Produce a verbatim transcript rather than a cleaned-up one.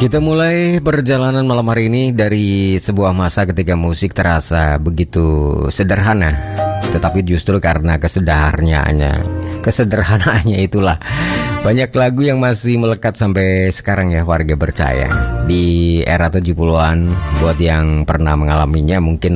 Kita mulai perjalanan malam hari ini dari sebuah masa ketika musik terasa begitu sederhana, tetapi justru karena kesederhanaannya, kesederhanaannya itulah banyak lagu yang masih melekat sampai sekarang ya warga percaya. Di era tujuh puluhan, buat yang pernah mengalaminya mungkin